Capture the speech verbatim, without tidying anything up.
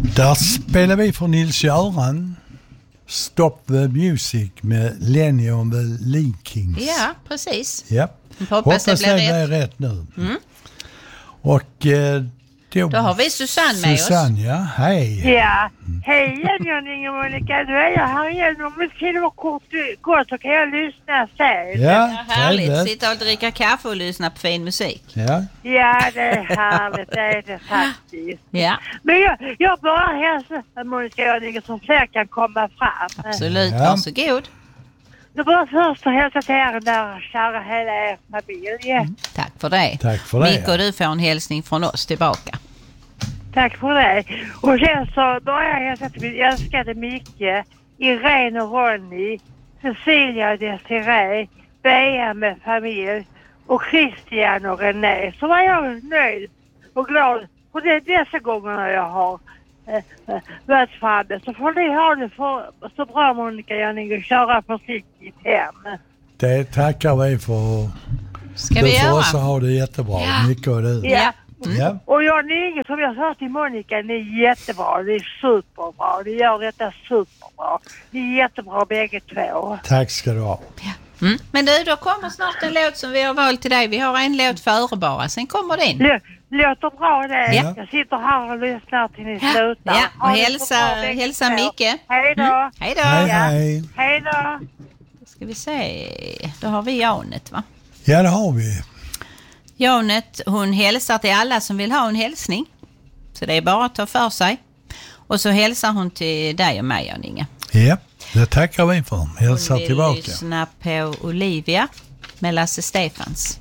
Där spelar vi för Nils-Göran Stop the Music med Lenny on the Leakings. Ja, precis. Ja. Hoppas, Hoppas det blir det rätt. blir rätt nu. Mm. Och eh, då, Då har vi Susanne med Susanne, oss. ja. Hej. Ja, hej igen Jan-Inge och Monica. Nu är jag här igen. Om det skulle vara kort gott så kan jag lyssna sen. Ja, Ja, härligt. trevligt. Sitta och dricka kaffe och lyssna på fin musik. Ja. Ja, det är härligt. Det är det faktiskt. Ja, Men jag, jag bara hälsar Monica och Jan-Inge som fler kan komma fram. absolut. Ja. Varsågod. Jag bara först att hälsa till er där, kära hela er familj. Mm. Tack för det. Tack för det. Micke, och du får en hälsning från oss tillbaka. Tack för det. Och sen så börjar jag hälsa till min älskade Micke, Irene och Ronny, Cecilia och Desiree, Bea med familj och Christian och René. Så var jag nöjd och glad. Och det är dessa gånger jag har äh, äh, varit framme. Så får ni ha det för, så bra Monica Janning och köra försiktigt hem. Det tackar vi för. Ska Du vi får göra? också ha det jättebra. Ja. Micke och du. Ja. Ja. Och jag är som jag sa till Monica, ni är jättebra, ni är superbra, ni gör detta superbra. Ni är jättebra bägge två. Tack ska du ha. Mm. Men du, då kommer snart en låt som vi har valt till dig. Vi har en låt före bara, sen kommer din. Lå- Låter bra det. Ja. Jag sitter här och lyssnar till ni Ja. slutar. Ja, och Ha det så hälsa, bra bägge hälsa två. Micke. Hej då. Mm. Hej då. Hej, Ja. hej. Hej då. Då ska vi se. Då har vi Janet, va? Ja, det har vi. Janet, hon hälsar till alla som vill ha en hälsning. Så det är bara att ta för sig. Och så hälsar hon till dig och mig, Jan-Inge. Ja, det tackar vi för. Hälsa Hon vill tillbaka. lyssna på Olivia med Lasse Stefans.